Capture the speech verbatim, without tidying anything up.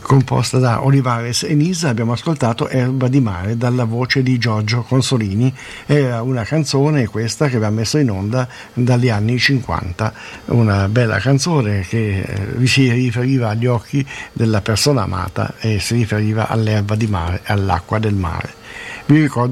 composta da Olivares e Nisa. Abbiamo ascoltato Erba di mare dalla voce di Giorgio Consolini. Era una canzone questa che aveva messo in onda dagli anni cinquanta, una bella canzone che vi si riferiva agli occhi della persona amata e si riferiva all'erba di mare, all'acqua del mare. Vi ricordo